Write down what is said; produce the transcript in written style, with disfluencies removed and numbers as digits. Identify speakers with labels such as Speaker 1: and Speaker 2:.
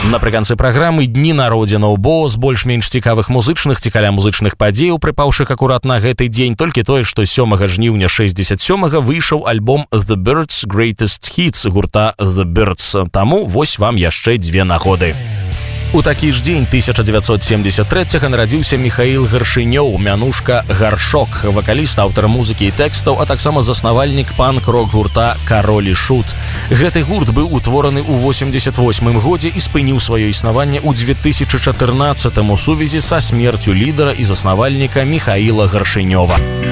Speaker 1: Напрыканцы праграмы дні народзінаў, бо з больш-менш цікавых музычных ці каля музычных падзеяў, прыпаўшых акурат на гэты дзень, толькі тое, што 7 жніўня 67-га выйшаў альбом The Byrds Greatest Hits гурта The Byrds. Таму вось вам яшчэ дзве нагоды. У такі ж дзень 1973-га нарадзіўся Міхаіл Гаршынёў, мянушка Гаршок, вакаліст, аўтар музыкі і тэкстаў, а таксама заснавальнік панк-рок гурта «Кароль і Шут». Гэты гурт быў утвораны ў 88-м годзе і спыніў сваё існаванне ў 2014-м у сувязі са смерцю лідара і заснавальніка Міхаіла Гаршынёва.